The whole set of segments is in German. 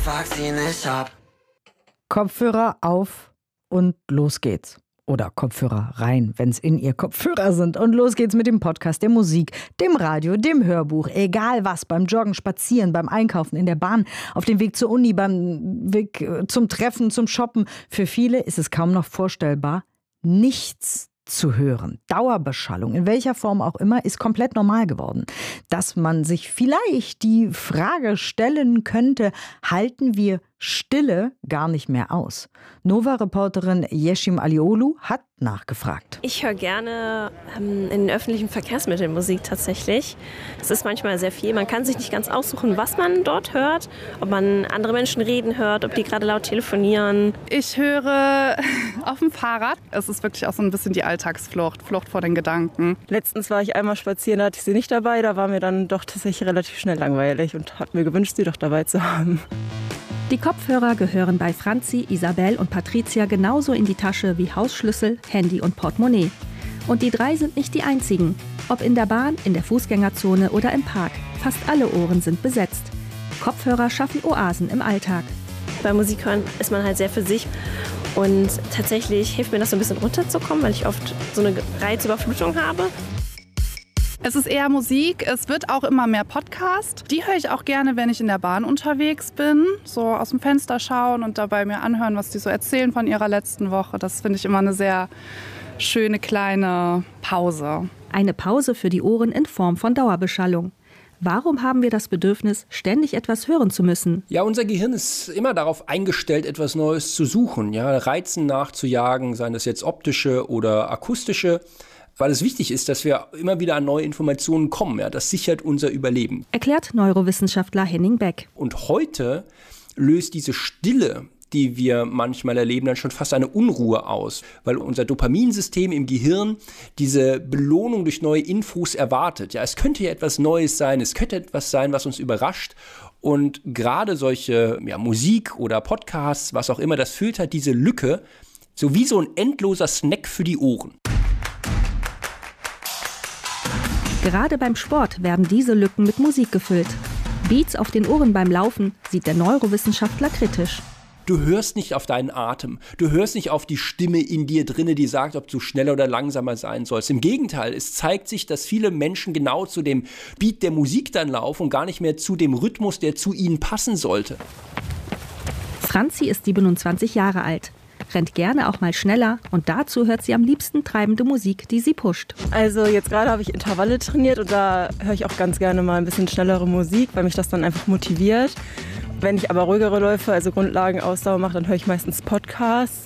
fuck sie nicht ab. Kopfhörer auf und los geht's. Oder Kopfhörer rein, wenn es in ihr Kopfhörer sind. Und los geht's mit dem Podcast, der Musik, dem Radio, dem Hörbuch. Egal was, beim Joggen, Spazieren, beim Einkaufen, in der Bahn, auf dem Weg zur Uni, beim Weg zum Treffen, zum Shoppen. Für viele ist es kaum noch vorstellbar, nichts zu hören. Dauerbeschallung, in welcher Form auch immer, ist komplett normal geworden. Dass man sich vielleicht die Frage stellen könnte, halten wir Stille gar nicht mehr aus? Nova-Reporterin Yeşim Alioglu hat nachgefragt. Ich höre gerne in den öffentlichen Verkehrsmitteln Musik tatsächlich. Es ist manchmal sehr viel. Man kann sich nicht ganz aussuchen, was man dort hört. Ob man andere Menschen reden hört, ob die gerade laut telefonieren. Ich höre auf dem Fahrrad. Es ist wirklich auch so ein bisschen die Alltagsflucht, Flucht vor den Gedanken. Letztens war ich einmal spazieren, da hatte ich sie nicht dabei. Da war mir dann doch tatsächlich relativ schnell langweilig und hat mir gewünscht, sie doch dabei zu haben. Die Kopfhörer gehören bei Franzi, Isabel und Patricia genauso in die Tasche wie Hausschlüssel, Handy und Portemonnaie. Und die drei sind nicht die einzigen. Ob in der Bahn, in der Fußgängerzone oder im Park. Fast alle Ohren sind besetzt. Kopfhörer schaffen Oasen im Alltag. Beim Musik hören ist man halt sehr für sich. Und tatsächlich hilft mir das so ein bisschen runterzukommen, weil ich oft so eine Reizüberflutung habe. Es ist eher Musik, es wird auch immer mehr Podcast. Die höre ich auch gerne, wenn ich in der Bahn unterwegs bin. So aus dem Fenster schauen und dabei mir anhören, was die so erzählen von ihrer letzten Woche. Das finde ich immer eine sehr schöne kleine Pause. Eine Pause für die Ohren in Form von Dauerbeschallung. Warum haben wir das Bedürfnis, ständig etwas hören zu müssen? Ja, unser Gehirn ist immer darauf eingestellt, etwas Neues zu suchen, ja, Reizen nachzujagen, seien das jetzt optische oder akustische, weil es wichtig ist, dass wir immer wieder an neue Informationen kommen. Ja, das sichert unser Überleben. Erklärt Neurowissenschaftler Henning Beck. Und heute löst diese Stille, die wir manchmal erleben, dann schon fast eine Unruhe aus, weil unser Dopaminsystem im Gehirn diese Belohnung durch neue Infos erwartet. Ja, es könnte ja etwas Neues sein, es könnte etwas sein, was uns überrascht. Und gerade solche Musik oder Podcasts, was auch immer, das füllt halt diese Lücke, so wie so ein endloser Snack für die Ohren. Gerade beim Sport werden diese Lücken mit Musik gefüllt. Beats auf den Ohren beim Laufen sieht der Neurowissenschaftler kritisch. Du hörst nicht auf deinen Atem, du hörst nicht auf die Stimme in dir drinne, die sagt, ob du schneller oder langsamer sein sollst. Im Gegenteil, es zeigt sich, dass viele Menschen genau zu dem Beat der Musik dann laufen und gar nicht mehr zu dem Rhythmus, der zu ihnen passen sollte. Franzi ist 27 Jahre alt, rennt gerne auch mal schneller und dazu hört sie am liebsten treibende Musik, die sie pusht. Also jetzt gerade habe ich Intervalle trainiert und da höre ich auch ganz gerne mal ein bisschen schnellere Musik, weil mich das dann einfach motiviert. Wenn ich aber ruhigere Läufe, also Grundlagenausdauer mache, dann höre ich meistens Podcasts.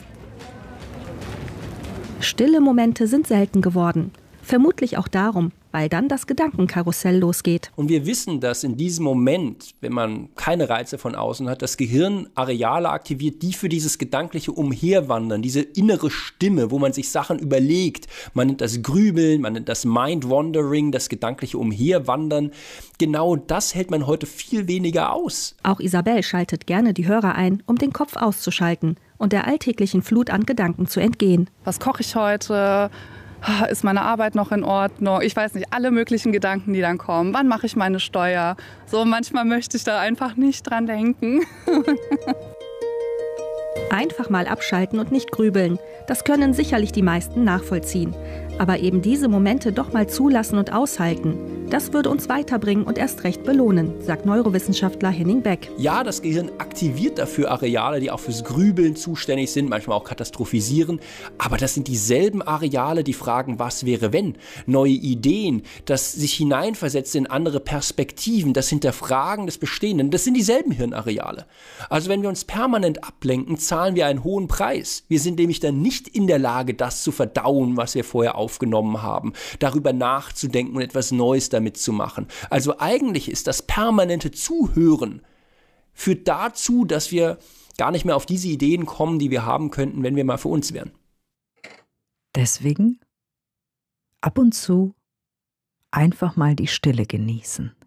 Stille Momente sind selten geworden. Vermutlich auch darum, weil dann das Gedankenkarussell losgeht. Und wir wissen, dass in diesem Moment, wenn man keine Reize von außen hat, das Gehirn Areale aktiviert, die für dieses gedankliche Umherwandern, diese innere Stimme, wo man sich Sachen überlegt. Man nennt das Grübeln, man nennt das Mind-Wandering, das gedankliche Umherwandern. Genau das hält man heute viel weniger aus. Auch Isabel schaltet gerne die Hörer ein, um den Kopf auszuschalten und der alltäglichen Flut an Gedanken zu entgehen. Was koche ich heute? Ist meine Arbeit noch in Ordnung? Ich weiß nicht, alle möglichen Gedanken, die dann kommen. Wann mache ich meine Steuer? So, manchmal möchte ich da einfach nicht dran denken. Einfach mal abschalten und nicht grübeln. Das können sicherlich die meisten nachvollziehen. Aber eben diese Momente doch mal zulassen und aushalten, das würde uns weiterbringen und erst recht belohnen, sagt Neurowissenschaftler Henning Beck. Ja, das Gehirn aktiviert dafür Areale, die auch fürs Grübeln zuständig sind, manchmal auch katastrophisieren. Aber das sind dieselben Areale, die fragen, was wäre wenn? Neue Ideen, das sich hineinversetzt in andere Perspektiven, das Hinterfragen des Bestehenden, das sind dieselben Hirnareale. Also wenn wir uns permanent ablenken, zahlen wir einen hohen Preis. Wir sind nämlich dann nicht in der Lage, das zu verdauen, was wir vorher aufgenommen haben, darüber nachzudenken und etwas Neues damit zu machen. Also eigentlich ist das permanente Zuhören führt dazu, dass wir gar nicht mehr auf diese Ideen kommen, die wir haben könnten, wenn wir mal für uns wären. Deswegen ab und zu einfach mal die Stille genießen.